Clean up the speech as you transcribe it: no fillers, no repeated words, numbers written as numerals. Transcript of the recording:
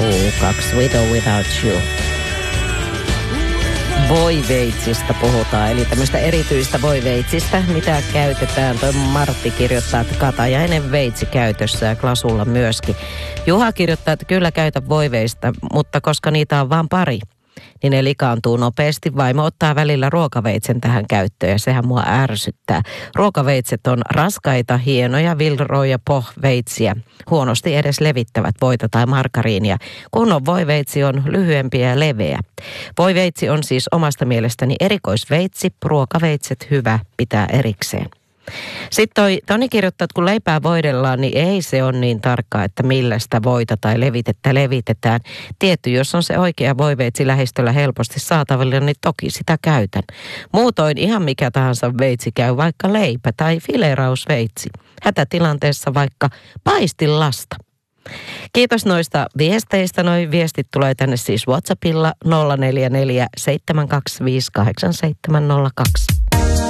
U2 With or Without You. Voiveitsistä puhutaan, eli tämmöistä erityistä voiveitsistä, mitä käytetään. Toi Martti kirjoittaa, että katajainen veitsi käytössä ja Klasulla myöskin. Juha kirjoittaa, että kyllä käytä voiveista, mutta koska niitä on vain pari, niin ne likaantuu nopeasti. Vaimo ottaa välillä ruokaveitsen tähän käyttöön ja sehän mua ärsyttää. Ruokaveitset on raskaita, hienoja, vilroja pohveitsiä. Huonosti edes levittävät voita tai margariinia. Kunnon voiveitsi on lyhyempi ja leveä. Voiveitsi on siis omasta mielestäni erikoisveitsi, ruokaveitset hyvä pitää erikseen. Sitten Toni kirjoittaa, että kun leipää voidellaan, niin ei se ole niin tarkkaa, että millä sitä voita tai levitettä levitetään. Tietty, jos on se oikea voiveitsi lähistöllä helposti saatavilla, niin toki sitä käytän. Muutoin ihan mikä tahansa veitsi käy, vaikka leipä tai filerausveitsi. Hätätilanteessa vaikka paistinlasta. Kiitos noista viesteistä. Noi viestit tulee tänne siis WhatsAppilla 044 725 8702.